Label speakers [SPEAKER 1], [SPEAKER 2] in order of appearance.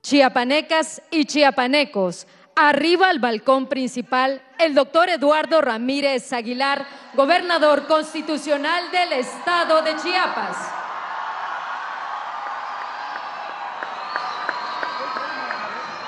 [SPEAKER 1] Chiapanecas y chiapanecos, arriba al balcón principal el doctor Eduardo Ramírez Aguilar, gobernador constitucional del estado de Chiapas.